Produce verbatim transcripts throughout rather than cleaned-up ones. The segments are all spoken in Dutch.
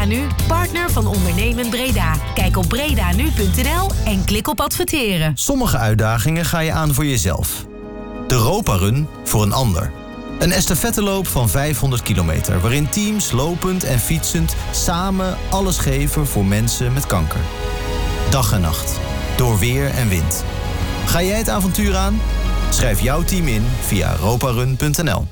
Breda Nu, partner van Ondernemend Breda. Kijk op bredanu punt n l en klik op adverteren. Sommige uitdagingen ga je aan voor jezelf. De Europa Run voor een ander. Een estafetteloop van vijfhonderd kilometer... waarin teams lopend en fietsend samen alles geven voor mensen met kanker. Dag en nacht. Door weer en wind. Ga jij het avontuur aan? Schrijf jouw team in via europarun punt n l.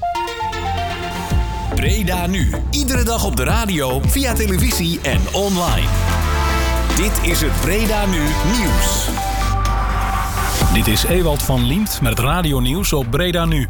Breda Nu. Iedere dag op de radio, via televisie en online. Dit is het Breda Nu Nieuws. Dit is Ewald van Liemt met het radionieuws op Breda Nu.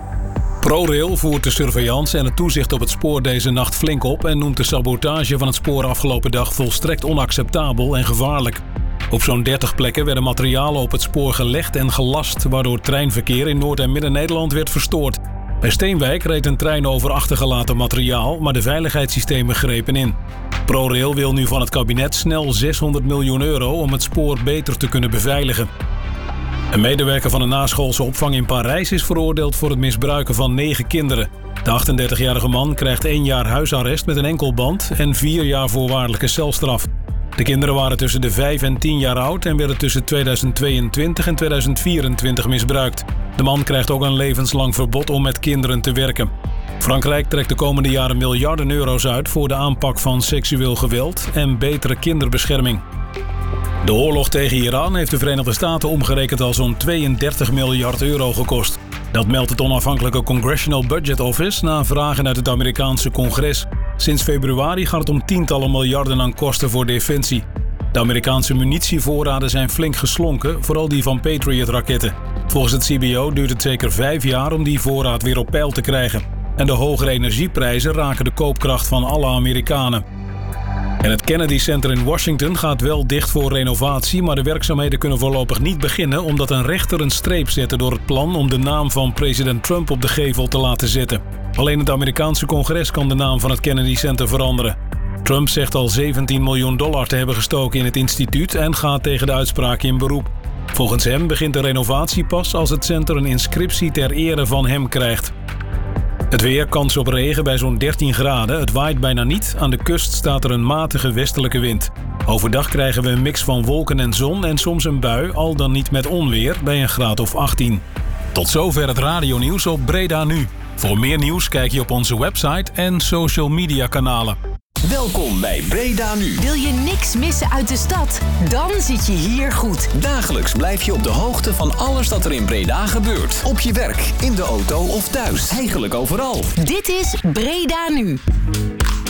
ProRail voert de surveillance en het toezicht op het spoor deze nacht flink op... en noemt de sabotage van het spoor afgelopen dag volstrekt onacceptabel en gevaarlijk. Op zo'n dertig plekken werden materialen op het spoor gelegd en gelast... waardoor treinverkeer in Noord- en Midden-Nederland werd verstoord. Bij Steenwijk reed een trein over achtergelaten materiaal... maar de veiligheidssystemen grepen in. ProRail wil nu van het kabinet snel zeshonderd miljoen euro... om het spoor beter te kunnen beveiligen. Een medewerker van een naschoolse opvang in Parijs is veroordeeld voor het misbruiken van negen kinderen. De achtendertigjarige man krijgt één jaar huisarrest met een enkelband en vier jaar voorwaardelijke celstraf. De kinderen waren tussen de vijf en tien jaar oud en werden tussen tweeduizend tweeëntwintig en tweeduizend vierentwintig misbruikt. De man krijgt ook een levenslang verbod om met kinderen te werken. Frankrijk trekt de komende jaren miljarden euro's uit voor de aanpak van seksueel geweld en betere kinderbescherming. De oorlog tegen Iran heeft de Verenigde Staten omgerekend al zo'n tweeëndertig miljard euro gekost. Dat meldt het onafhankelijke Congressional Budget Office na vragen uit het Amerikaanse congres. Sinds februari gaat het om tientallen miljarden aan kosten voor defensie. De Amerikaanse munitievoorraden zijn flink geslonken, vooral die van Patriot-raketten. Volgens het C B O duurt het zeker vijf jaar om die voorraad weer op peil te krijgen. En de hogere energieprijzen raken de koopkracht van alle Amerikanen. En het Kennedy Center in Washington gaat wel dicht voor renovatie... maar de werkzaamheden kunnen voorlopig niet beginnen... omdat een rechter een streep zette door het plan om de naam van president Trump op de gevel te laten zetten. Alleen het Amerikaanse congres kan de naam van het Kennedy Center veranderen. Trump zegt al zeventien miljoen dollar te hebben gestoken in het instituut... en gaat tegen de uitspraak in beroep. Volgens hem begint de renovatie pas als het center een inscriptie ter ere van hem krijgt. Het weer, kans op regen bij zo'n dertien graden. Het waait bijna niet. Aan de kust staat er een matige westelijke wind. Overdag krijgen we een mix van wolken en zon en soms een bui, al dan niet met onweer, bij een graad of achttien. Tot zover het radionieuws op Breda Nu. Voor meer nieuws kijk je op onze website en social media kanalen. Welkom bij Breda Nu. Wil je niks missen uit de stad? Dan zit je hier goed. Dagelijks blijf je op de hoogte van alles dat er in Breda gebeurt. Op je werk, in de auto of thuis. Eigenlijk overal. Dit is Breda Nu.